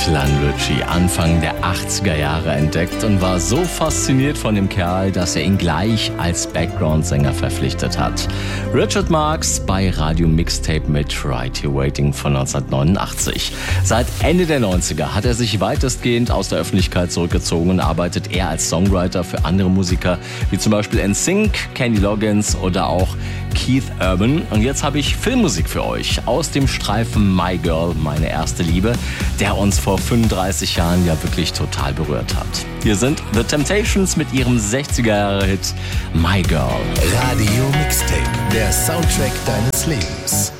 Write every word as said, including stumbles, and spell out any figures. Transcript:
Ritchie Anfang der achtziger Jahre entdeckt und war so fasziniert von dem Kerl, dass er ihn gleich als Background-Sänger verpflichtet hat. Richard Marx bei Radio Mixtape mit Right Here Waiting von neunzehnhundertneunundachtzig. Seit Ende der neunziger hat er sich weitestgehend aus der Öffentlichkeit zurückgezogen und arbeitet eher als Songwriter für andere Musiker, wie zum Beispiel N Sync, Kenny Loggins oder auch Keith Urban. Und jetzt habe ich Filmmusik für euch aus dem Streifen My Girl, meine erste Liebe, der uns vor fünfunddreißig Jahren ja wirklich total berührt hat. Hier sind The Temptations mit ihrem sechziger-Jahre-Hit My Girl. Radio Mixtape, der Soundtrack deines Lebens.